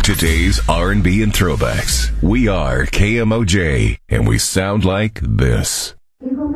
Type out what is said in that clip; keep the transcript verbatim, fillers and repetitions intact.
Today's R and B and throwbacks. We are K M O J, and we sound like this.